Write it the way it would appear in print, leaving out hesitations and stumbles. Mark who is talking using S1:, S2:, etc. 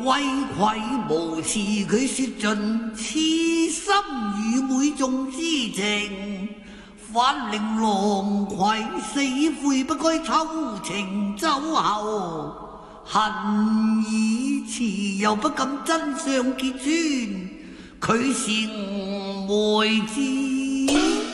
S1: 畏愧無視，佢說盡痴心愚昧重之情，反令狼葵死悔，不該偷情走後，恨已遲又不敢真相揭穿，佢是呆子。